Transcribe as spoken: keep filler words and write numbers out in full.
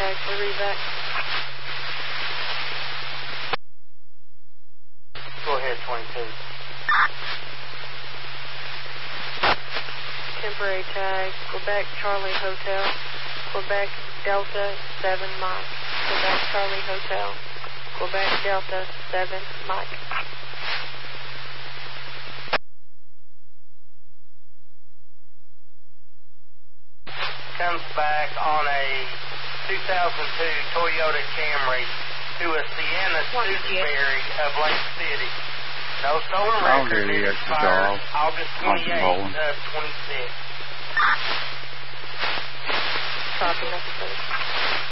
tag for revet. Go ahead, twenty-two. Temporary tag, Quebec Charlie Hotel, Quebec Delta seven Mike. Quebec Charlie Hotel, Quebec Delta seven Mike. Comes back on a two thousand two Toyota Camry to a Sienna Stewsbury of Lake City. No stolen record. It expired August twenty-eighth of twenty-six. Copy, necessary.